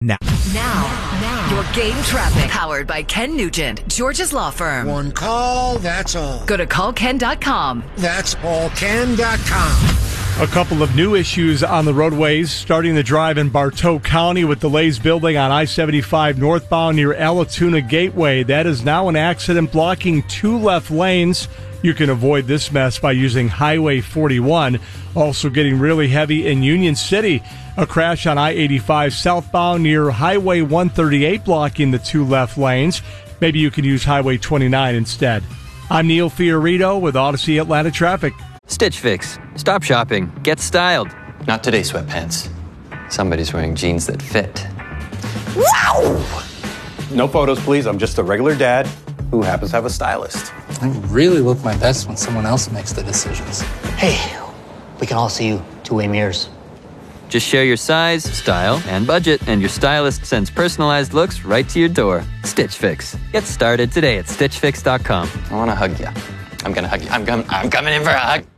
Now, your game traffic. Powered by Ken Nugent, George's Law Firm. One call, that's all. Go to callken.com. That's callken.com. a couple of new issues on the roadways, starting the drive in Bartow County with delays building on I-75 northbound near Allatoona Gateway. That is now an accident blocking 2 left lanes. You can avoid this mess by using Highway 41. Also getting really heavy in Union City. A crash on I-85 southbound near Highway 138 blocking the 2 left lanes. Maybe you can use Highway 29 instead. I'm Neil Fiorito with Odyssey Atlanta Traffic. Stitch Fix. Stop shopping. Get styled. Not today, sweatpants. Somebody's wearing jeans that fit. Wow! No photos, please. I'm just a regular dad who happens to have a stylist. I really look my best when someone else makes the decisions. Hey, we can all see you two-way mirrors. Just share your size, style, and budget, and your stylist sends personalized looks right to your door. Stitch Fix. Get started today at StitchFix.com. I want to hug you. I'm going to hug you. I'm coming in for a hug.